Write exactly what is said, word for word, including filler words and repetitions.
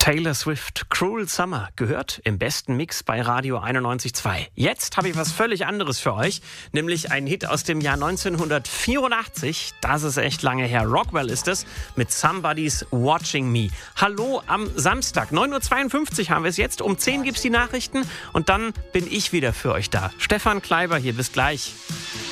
Taylor Swift, Cruel Summer, gehört im besten Mix bei Radio einundneunzig Komma zwei. Jetzt habe ich was völlig anderes für euch, nämlich einen Hit aus dem Jahr neunzehnhundertvierundachtzig. Das ist echt lange her. Rockwell ist es mit Somebody's Watching Me. Hallo am Samstag, neun Uhr zweiundfünfzig haben wir es jetzt. Um zehn gibt es die Nachrichten und dann bin ich wieder für euch da. Stefan Kleiber hier, bis gleich.